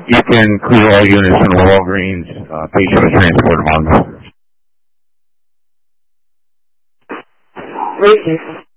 You can clear all units in the Walgreens. Patient was transported on them. Great.